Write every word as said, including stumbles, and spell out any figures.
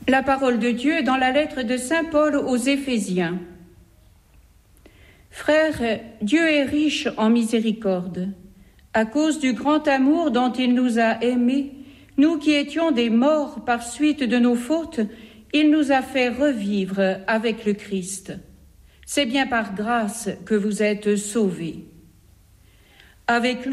La parole de Dieu dans la lettre de saint Paul aux Éphésiens. Frères, Dieu est riche en miséricorde. À cause du grand amour dont il nous a aimés, nous qui étions des morts par suite de nos fautes, il nous a fait revivre avec le Christ. C'est bien par grâce que vous êtes sauvés. Avec